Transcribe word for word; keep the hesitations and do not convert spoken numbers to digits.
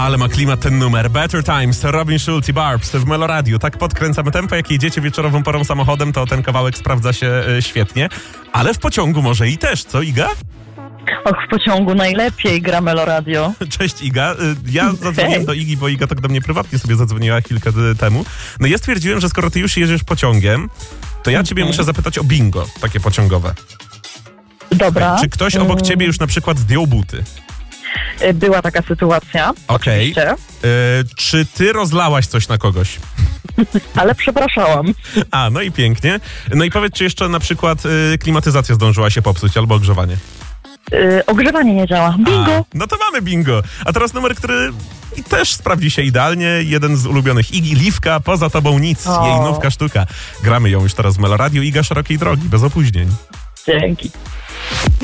Ale ma klimat ten numer. Better Times, Robin Schulz i Barbs w Meloradiu. Tak podkręcamy tempo, jak jedziecie wieczorową porą samochodem, to ten kawałek sprawdza się y, świetnie. Ale w pociągu może i też, co Iga? Och, w pociągu najlepiej gra Meloradio. Cześć Iga. Ja zadzwoniłem do Igi, bo Iga tak do mnie prywatnie sobie zadzwoniła chwilkę temu. No ja stwierdziłem, że skoro ty już jedziesz pociągiem, to ja ciebie muszę zapytać o bingo, takie pociągowe. Dobra. Czy ktoś obok ciebie już na przykład zdjął buty? Była taka sytuacja. Okej. Okay. Czy ty rozlałaś coś na kogoś? Ale przepraszałam. A, no i pięknie. No i powiedz, czy jeszcze na przykład y, klimatyzacja zdążyła się popsuć albo ogrzewanie? Yy, ogrzewanie nie działa. Bingo! A, no to mamy bingo. A teraz numer, który też sprawdzi się idealnie. Jeden z ulubionych Igi, Liwka, Poza tobą nic. O. Jej nówka sztuka. Gramy ją już teraz w Meloradiu. Iga, szerokiej drogi, bez opóźnień. Dzięki.